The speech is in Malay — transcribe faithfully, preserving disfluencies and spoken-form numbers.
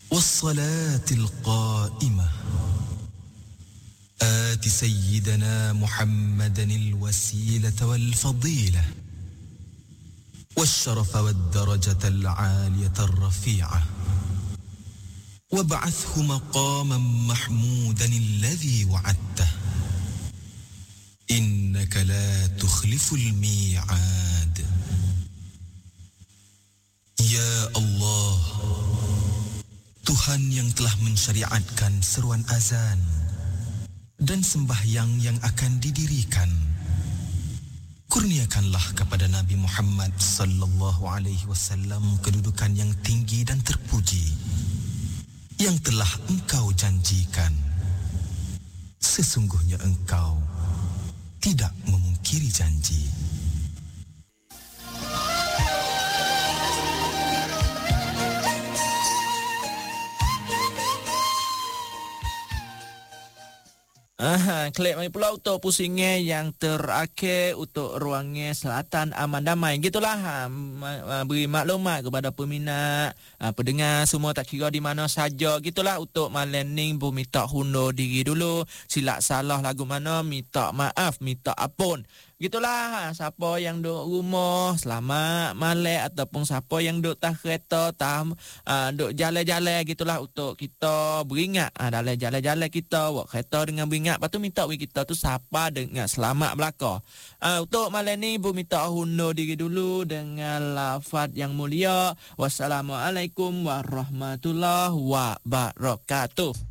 والصلاة القائمة آت سيدنا محمدا الوسيلة والفضيلة والشرف والدرجة العالية الرفيعة وابعثه مقاما محمودا الذي وعدته إنك لا تخلف الميعاد. Ya Allah, Tuhan yang telah mensyariatkan seruan azan dan sembahyang yang akan didirikan, kurniakanlah kepada Nabi Muhammad sallallahu alaihi wasallam kedudukan yang tinggi dan terpuji yang telah Engkau janjikan. Sesungguhnya Engkau tidak memungkiri janji. Aha, klik mai pula untuk pusingnya yang terakhir untuk ruangnya Selatan Aman Damai. Gitulah ha, ma, beri maklumat kepada peminat, ha, pendengar semua tak kira di mana saja. Gitulah untuk malam ni bu minta hundur diri dulu. Silap salah lagu mana minta maaf, minta ampun. Gitulah ha, siapa yang duduk rumah selamat malam ataupun siapa yang duduk tak kereta tak uh, duduk jalan-jalan, gitulah untuk kita beringat ha, dalam jalan-jalan kita buat kereta dengan beringat. Lepas tu minta we kita tu siapa dengan selamat belaka. Uh, untuk malam ni bu minta hundur diri dulu dengan lafaz yang mulia. Wassalamualaikum warahmatullahi wabarakatuh.